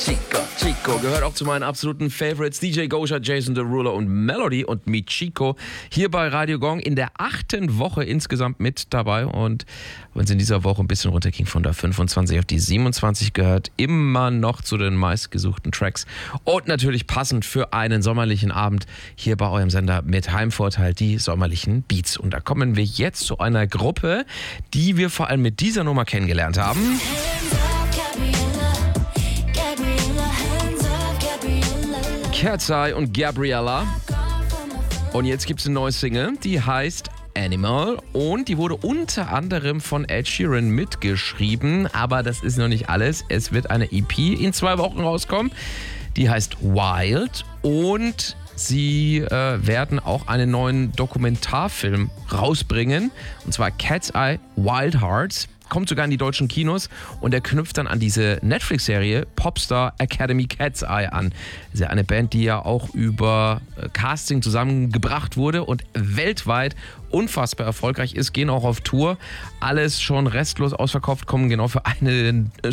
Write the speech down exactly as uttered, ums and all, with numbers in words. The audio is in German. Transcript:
Chico, Chico gehört auch zu meinen absoluten Favorites. D J Gosha, Jason Derulo und Melody und Me Chico hier bei Radio Gong in der achten Woche insgesamt mit dabei. Und wenn es in dieser Woche ein bisschen runterging von der fünfundzwanzig auf die siebenundzwanzig, gehört immer noch zu den meistgesuchten Tracks. Und natürlich passend für einen sommerlichen Abend hier bei eurem Sender mit Heimvorteil, die sommerlichen Beats. Und da kommen wir jetzt zu einer Gruppe, die wir vor allem mit dieser Nummer kennengelernt haben. Cat's Eye und Gabriella. Und jetzt gibt es eine neue Single, die heißt Animal und die wurde unter anderem von Ed Sheeran mitgeschrieben, aber das ist noch nicht alles. Es wird eine E P in zwei Wochen rauskommen, die heißt Wild und sie äh, werden auch einen neuen Dokumentarfilm rausbringen, und zwar Cat's Eye Wild Hearts. Kommt sogar in die deutschen Kinos und er knüpft dann an diese Netflix-Serie Popstar Academy Cat's Eye an. Das ist ja eine Band, die ja auch über Casting zusammengebracht wurde und weltweit unfassbar erfolgreich ist, gehen auch auf Tour. Alles schon restlos ausverkauft, kommen genau für einen